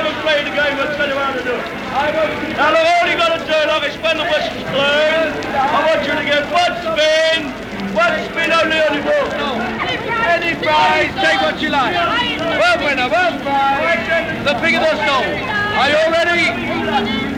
haven't played the game, I'll tell you how to do it. Now, look, all you got to do, like, is when the whistle's blown, I want you to get one spin only on the ball. Any prize, take what you like. Well, winner, well prize, the bigger the song. Are you all ready?